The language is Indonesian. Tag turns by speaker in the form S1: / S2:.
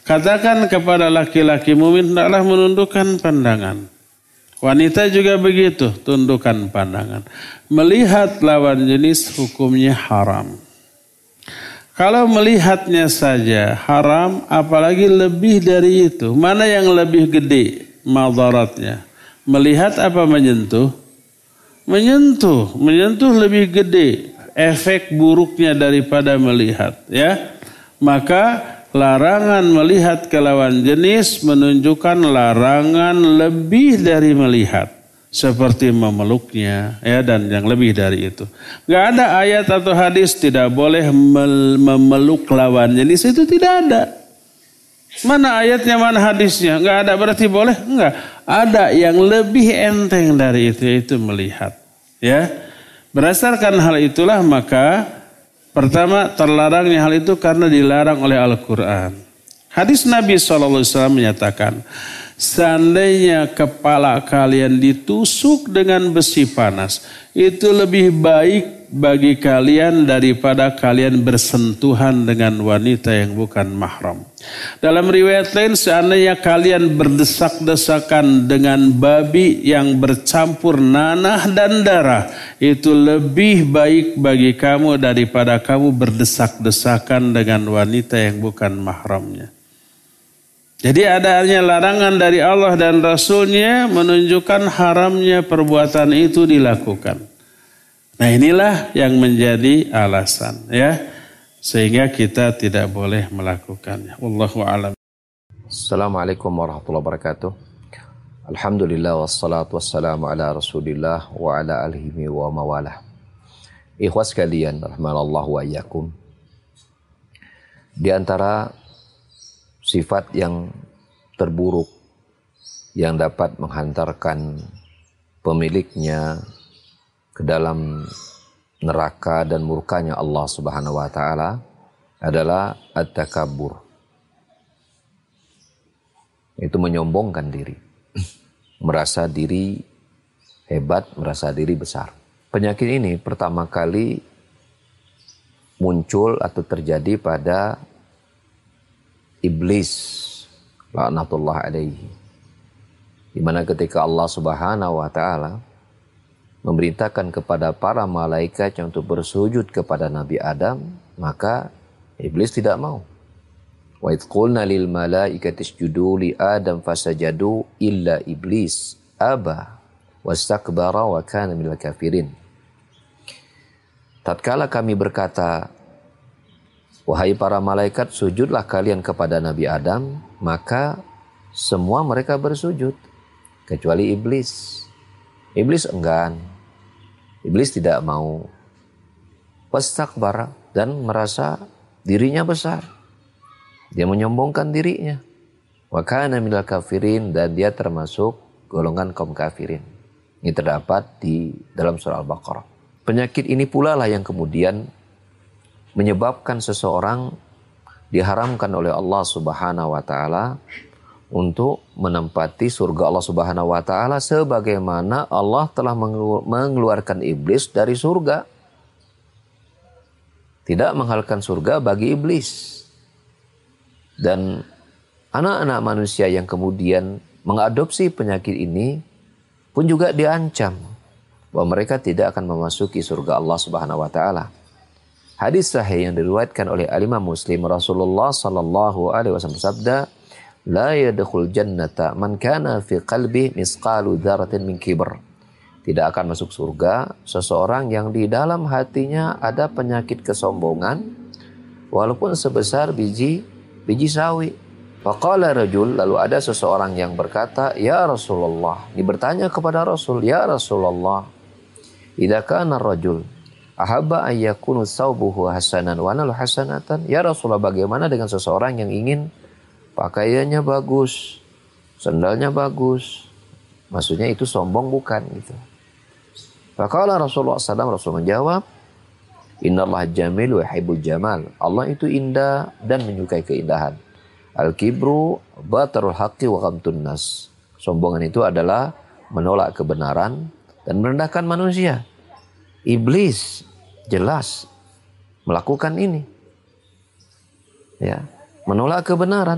S1: Katakan kepada laki-laki mukmin hendaklah menundukkan pandangan. Wanita juga begitu, tundukkan pandangan. Melihat lawan jenis hukumnya haram. Kalau melihatnya saja haram, apalagi lebih dari itu. Mana yang lebih gede madaratnya? Melihat apa menyentuh? Menyentuh. Menyentuh lebih gede efek buruknya daripada melihat. Ya, maka larangan melihat ke lawan jenis menunjukkan larangan lebih dari melihat. Seperti memeluknya ya, dan yang lebih dari itu. Gak ada ayat atau hadis tidak boleh memeluk lawan jenis, itu tidak ada. Mana ayatnya, mana hadisnya? Gak ada berarti boleh? Enggak. Ada yang lebih enteng dari itu, yaitu melihat. Ya, berdasarkan hal itulah maka pertama terlarangnya hal itu karena dilarang oleh Al-Quran. Hadis Nabi SAW menyatakan, seandainya kepala kalian ditusuk dengan besi panas, itu lebih baik bagi kalian daripada kalian bersentuhan dengan wanita yang bukan mahram. Dalam riwayat lain, seandainya kalian berdesak-desakan dengan babi yang bercampur nanah dan darah, itu lebih baik bagi kamu daripada kamu berdesak-desakan dengan wanita yang bukan mahramnya. Jadi adanya larangan dari Allah dan Rasulnya menunjukkan haramnya perbuatan itu dilakukan. Nah inilah yang menjadi alasan ya, sehingga kita tidak boleh melakukannya. Wallahu a'lam.
S2: Assalamualaikum warahmatullahi wabarakatuh. Alhamdulillah wassalatu wassalamu ala Rasulillah wa ala alihi wa mawalah. Ikhwas sekalian, rahimanallahu wa iyyakum. Di antara sifat yang terburuk yang dapat menghantarkan pemiliknya ke dalam neraka dan murkanya Allah Subhanahu wa taala adalah at-takabbur. Itu menyombongkan diri. Merasa diri hebat, merasa diri besar. Penyakit ini pertama kali muncul atau terjadi pada iblis, laknatullah alaihi. Di mana ketika Allah Subhanahu wa taala memerintahkan kepada para malaikat untuk bersujud kepada Nabi Adam, maka iblis tidak mau. Wa idz qulna lil malaikati isjudu li Adam fasajadu illa iblis aba wastakbara wa kana minal kafirin. Tatkala kami berkata, wahai para malaikat, sujudlah kalian kepada Nabi Adam, maka semua mereka bersujud kecuali iblis. Iblis enggan. Iblis tidak mau. Wastakbara, dan merasa dirinya besar. Dia menyombongkan dirinya. Wa kana minal kafirin, dan dia termasuk golongan kaum kafirin. Ini terdapat di dalam surah Al-Baqarah. Penyakit ini pula lah yang kemudian menyebabkan seseorang diharamkan oleh Allah Subhanahu wa taala untuk menempati surga Allah Subhanahu wa taala sebagaimana Allah telah mengeluarkan iblis dari surga. Tidak menghalalkan surga bagi iblis. Dan anak-anak manusia yang kemudian mengadopsi penyakit ini pun juga diancam bahwa mereka tidak akan memasuki surga Allah Subhanahu wa taala. Hadis sahih yang diriwayatkan oleh Al-Imam Muslim, Rasulullah sallallahu alaihi wasallam bersabda, la yadkhul jannata man kana fi qalbi misqalu dzarratin min kibr. Tidak akan masuk surga seseorang yang di dalam hatinya ada penyakit kesombongan walaupun sebesar biji sawi. Faqala rajul, lalu ada seseorang yang berkata, ya Rasulullah, ini bertanya kepada Rasul, ya Rasulullah, idza kana rajul ahabba an yakunu thawbuhu hasanan wa nalu hasanatan. Ya Rasulullah, bagaimana dengan seseorang yang ingin pakaiannya bagus, sandalnya bagus? Maksudnya itu sombong bukan gitu. Faqala Rasulullah SAW, Rasul menjawab, innallaha jamil wa yuhibbul jamal. Allah itu indah dan menyukai keindahan. Al-kibru batarul haqqi wa ghamtun nas. Sombongan itu adalah menolak kebenaran dan merendahkan manusia. Iblis jelas melakukan ini. Ya, menolak kebenaran.